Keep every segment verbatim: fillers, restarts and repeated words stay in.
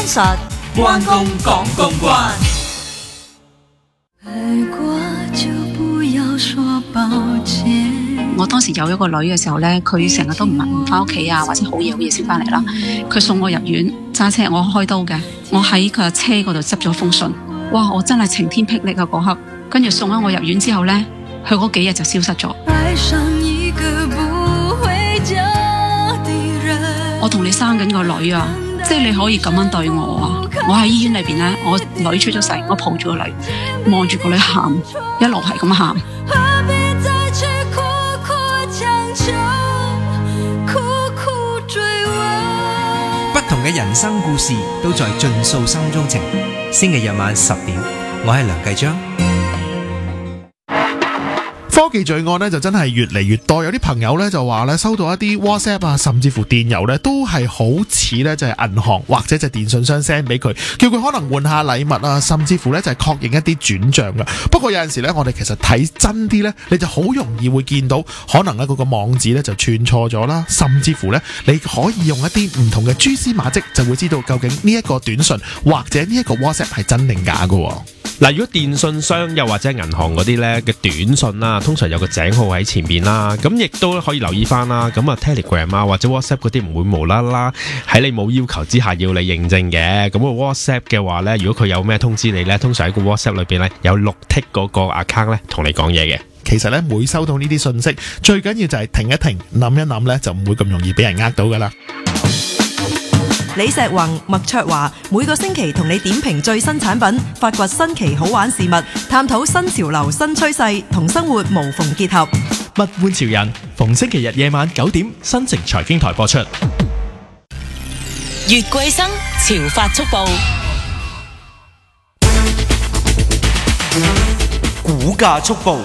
實，關公講公關。 我當時有一個女嘅時候呢，佢成日都唔唔翻屋企啊，或者好夜好夜先翻嚟啦。佢送我入院，揸車我開刀嘅，我喺佢車嗰度執咗封信。哇！我真係晴天霹靂啊嗰刻，跟住送咗我入院之後呢，佢嗰幾日就消失咗。我同你生緊個女啊，即係你可以咁樣對我啊！我喺醫院裏邊呢，我女出咗世，我抱住個女，望住個女喊，一路係咁喊。 不同嘅人生故事都在盡訴心中情。星期日晚十點，我係梁繼章。 科技罪案咧就真係越嚟越多，有啲朋友咧就話咧收到一啲 WhatsApp 啊，甚至乎電郵咧都係好似咧就係銀行或者就係電信商 send 俾佢，叫佢可能換下禮物啊，甚至乎咧就係確認一啲轉賬噶。不過有陣時咧，我哋其實睇真啲咧，你就好容易會見到可能咧嗰個網址咧就串錯咗啦，甚至乎咧你可以用一啲唔同嘅蛛絲馬跡，就會知道究竟呢一個短信或者呢一個 WhatsApp 係真定假噶。 嗱，如果電信商又或者銀行嗰啲咧嘅短信啦，通常有個井號喺前邊啦，咁亦都可以留意翻啦。咁啊 Telegram 啊或者 WhatsApp 嗰啲唔會無啦啦喺你冇要求之下要你認證嘅。咁個 WhatsApp 嘅話咧，如果佢有咩通知你咧，通常喺個 WhatsApp 裏邊咧有綠剔嗰個 account 咧同你講嘢嘅。 其實咧，每收到呢啲信息，最緊要就係停一停，諗一諗咧，就唔會咁容易俾人呃到噶啦。 李石宏、麥卓華每個星期同你點評最新產品，發掘新奇好玩事物，探討新潮流新趨勢，同生活無縫結合。 物玩潮人，逢星期日夜晚九點，新城財經台播出。 月桂生潮發速報， 股價速報。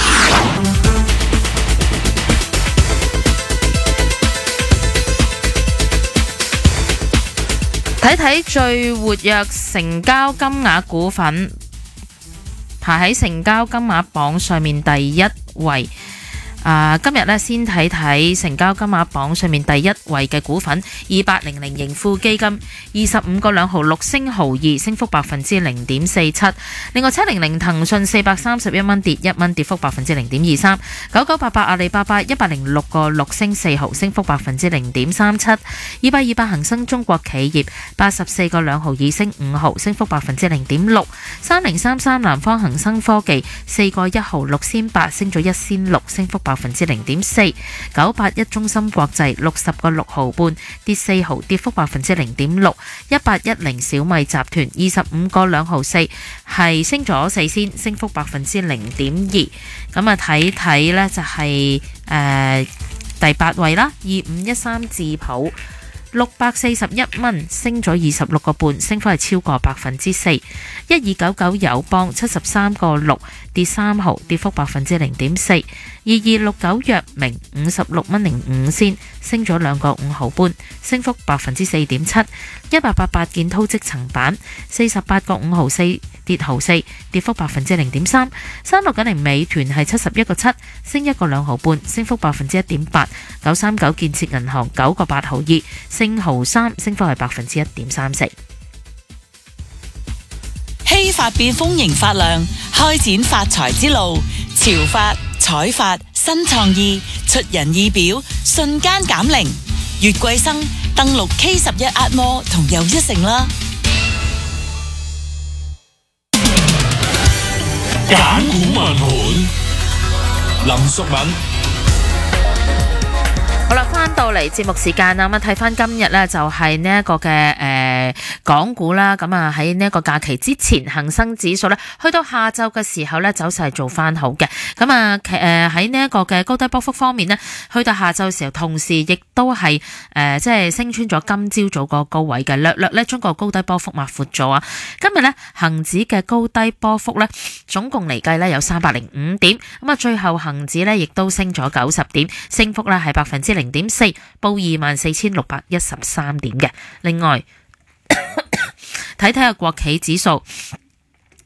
睇睇最活躍成交金額股份，排喺成交金額榜上面第一位。啊，今日咧先睇睇成交金額榜上面第一位嘅股份，二八零零盈富基金，二十五個兩毫六升毫二，升幅百分之零點四七。另外七零零騰訊四百三十一蚊跌一蚊，跌幅百分之零點二三。九九八八阿里巴巴一百零六個六升四毫，升幅百分之零點三七。二百二百恒生中國企業八十四個兩毫二升五毫，升幅百分之零點六。三零三三南方恒生科技四個一毫六仙八，升咗一仙六，升幅百分之零點四。九八一中芯國際六十個六毫半跌四毫，跌幅百分之零點六。一八一零小米集團二十五個兩毫四係升咗四仙，升幅百分之零點二。咁啊睇睇呢就係、是、誒、呃、第八位啦，二五一三智普六百四十一蚊升咗二十六個半，升幅係超過百分之四。一二九九友邦七十三個六跌三毫，跌幅百分之零點四。二二六九藥明五十六蚊零五仙，升咗兩個五毫半，升幅百分之四點七。一八八八建滔積層板四十八個五毫四跌毫四，跌幅百分之零點三。三六九零美團係七十一個七升一個兩毫半，升幅百分之一點八。九三九建設銀行九個八毫二升毫三，升幅係百分之一點三四。 希發變豐盈發亮，開展發財之路。潮發、彩發、新創意，出人意表，瞬間減齡。月桂生登錄 K 十一壓摩同又一城啦。 揀股問盤，林淑敏。 好啦，翻到嚟節目時間啦，咁啊睇翻今日呢，就係呢一個嘅誒、呃、港股啦，咁啊喺呢一個假期之前，恒生指數呢去到下晝嘅時候呢，走勢係做翻好嘅，咁啊誒喺呢一個嘅高低波幅方面呢，去到下晝嘅時候，同時亦都係誒即係升穿咗今朝早個高位嘅，略略呢將個高低波幅抹闊咗啊！今日呢，恒指嘅高低波幅呢，總共嚟計呢有三百零五點，咁啊最後恒指呢亦都升咗九十點，升幅呢係百分之零點四，報二萬四千六百一十三點嘅。另外睇睇下國企指數。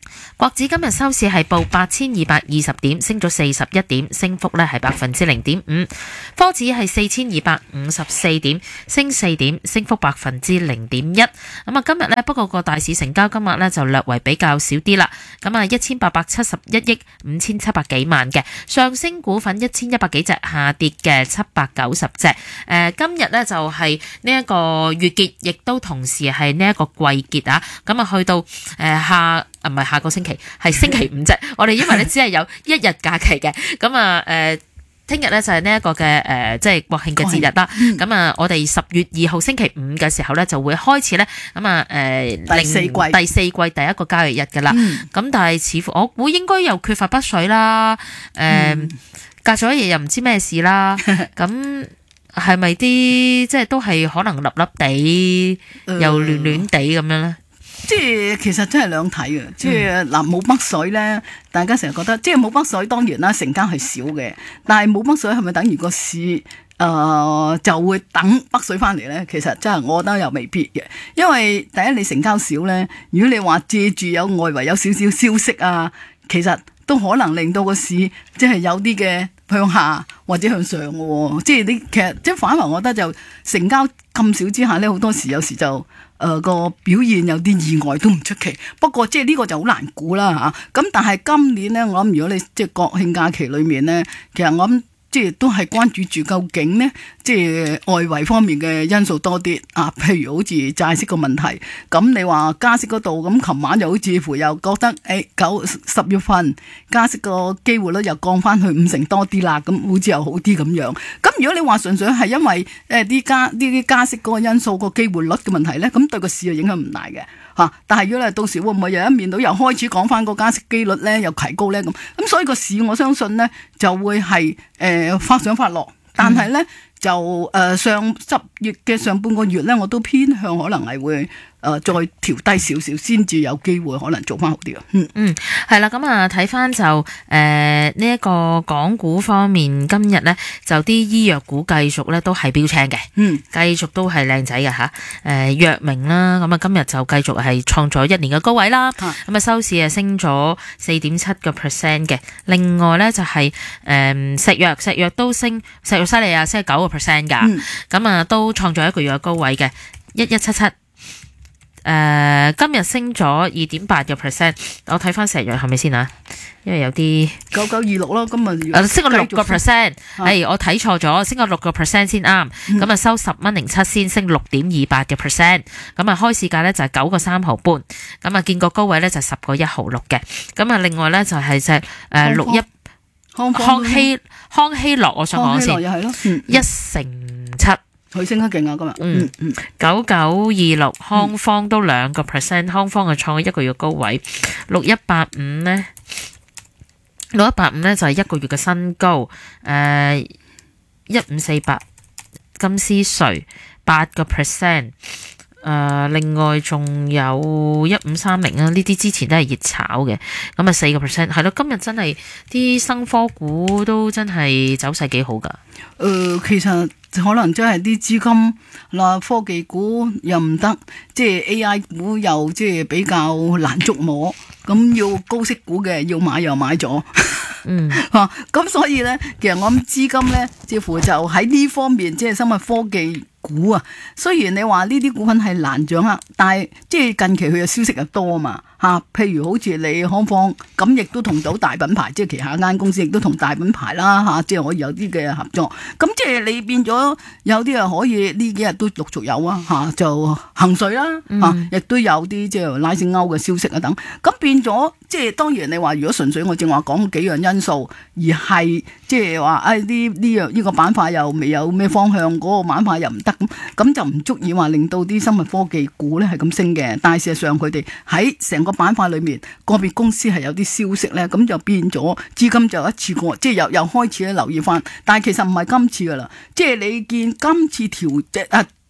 國指今日收市係報八千二百二十點，升咗四十一點，升幅咧係百分之零點五。科指係四千二百五十四點，升四點，升幅百分之零點一。咁啊，今日咧不過個大市成交金額咧就略為比較少啲啦。咁啊，一千八百七十一億五千七百幾萬嘅，上升股份一千一百幾隻，下跌嘅七百九十隻。誒、呃，今日咧就係呢一個月結，亦都同時係呢一個季結啊。咁啊，去到誒、呃、下啊唔係下個星期，係星期五啫。我哋因為咧只係有一日假期嘅，咁啊誒。聽日咧就係呢一個嘅誒、呃，即係國慶嘅節日啦。咁、嗯、啊，我哋十月二號星期五嘅時候咧就會開始咧，咁啊誒， 第四季第四季第一個交易日噶啦。咁、嗯、但係似乎我估應該又缺乏北水啦。誒、呃嗯，隔咗一日又唔知咩事啦。咁係咪啲即係都係可能立立地、呃、又亂亂地咁樣咧？ 即係其實真係兩睇嘅，即係嗱冇北水咧，大家成日覺得即係冇北水，當然啦，成交係少嘅，但係冇北水係咪等於個市誒、呃、就會等北水翻嚟咧？其實真係我覺得又未必嘅，因為第一你成交少咧，如果你話借住有外圍有少少消息啊，其實都可能令到個市即係有啲嘅向下或者向上嘅喎，即係你其實即係反為我覺得就成交咁少之下咧，好多時有時就。誒、呃、個表現有啲意外都唔出奇，不過即係呢個就好難估啦嚇。咁、啊、但係今年呢，我諗如果你即係國慶假期裏面呢，其實我諗即係都係關注住究竟呢，即係外圍方面嘅因素多啲啊。譬如好似債息個問題，咁你話加息嗰度，咁琴晚又好似乎又覺得誒九十月份加息個機會率又降翻去五成多啲啦，咁好似又好啲咁樣。咁如果你話純粹係因為誒啲、呃、加呢啲加息嗰個因素個機會率嘅問題咧，咁對個市啊影響唔大嘅嚇、啊。但係如果你到時會唔會又一面到又開始講翻個加息機率咧又提高咧咁，咁所以個市我相信咧就會係誒發上發落，但係咧、嗯、就誒、呃、上十月嘅上半個月咧我都偏向可能係會。誒、呃，再調低少少，先至有機會可能做翻好啲啊！嗯嗯，係啦，咁啊睇翻就誒呢一個港股方面，今日咧就啲醫藥股繼續咧都係標青嘅，嗯，繼續都係靚仔嘅吓。誒、呃，藥明啦，咁啊今日就繼續係創咗一年嘅高位啦。咁啊、嗯、收市啊升咗四點七個 percent 嘅。另外咧就係、是、誒、呃、石藥，石藥都升，石藥犀利啊，升九個 percent 噶。咁啊、嗯、都創咗一個月嘅高位嘅，一一七七。誒、呃，今日升咗二點八個 percent， 我睇翻石藥係咪先啊？因為有啲九九二六咯，今日誒升咗六個 percent， 係我睇錯咗，升咗六個 percent 先啱。咁、嗯、啊收十蚊零七先，升六點二八嘅 percent。咁啊開市價咧就係九個三毫半。咁啊見個高位咧就十個一毫六嘅。咁啊另外咧就係隻誒六一康希康希諾，我想講先，一成七。 佢升得勁啊！今日，嗯嗯， 九九二六康方都兩個 percent，康方係創咗一個月高位，六一八五咧，六一八五咧就係一個月嘅新高，誒一五四八金斯瑞八個 percent，誒另外仲有一五三零啊，呢啲之前都係熱炒嘅，咁啊四個 percent， 係咯，今日真係啲生科股都真係走勢幾好㗎。 誒、呃，其實。可能真係啲資金嗱，科技股又唔得，即係 A I 股又即係比較難捉摸，咁要高息股嘅要買又買咗，嗯，嚇，咁所以咧，其實我諗資金咧，似乎就喺呢方面，即係生物科技股啊。雖然你話呢啲股份係難掌握，但係即係近期佢嘅消息又多啊嘛。嚇、啊，譬如好似你康方咁，亦都同到大品牌，即係旗下間公司亦都同大品牌啦嚇、啊，即係可以有啲嘅合作。咁即係你變咗有啲啊可以呢幾日都陸續有啊嚇，就恒瑞啦嚇，亦、嗯啊、都有啲即係拉升歐嘅消息啊等。咁變咗即係當然你話如果純粹我正話講幾樣因素，而係即係話誒呢呢樣呢個板塊又未有咩方向，嗰、那個板塊又唔得咁，咁就唔足以話令到啲生物科技股咧係咁升嘅。但係事實上佢哋喺成個板塊裏面，個別公司係有啲消息咧，咁就變咗資金就一次過，即係又又開始咧留意翻。但係其實唔係今次噶啦，即係你見今次調即啊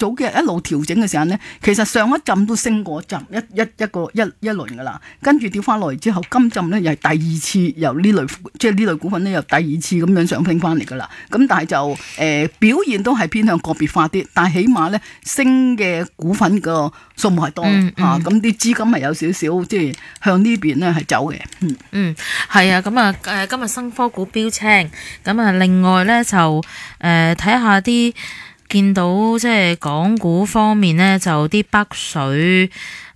早幾日一路調整嘅時候呢，其實上一陣都升過一陣一一一個一一輪噶啦，跟住掉翻落嚟之後，今陣呢又係第二次由呢類即係呢類股份呢又第二次咁樣上升翻嚟噶啦。咁但係就誒、呃、表現都係偏向個別化啲，但係起碼呢升嘅股份個數目係多、嗯嗯、啊，咁啲資金係有少少即係向呢邊呢係走嘅。嗯嗯，係啊，咁啊誒今日新科股標青，咁啊另外呢就誒睇下啲見到即係港股方面呢，就啲北水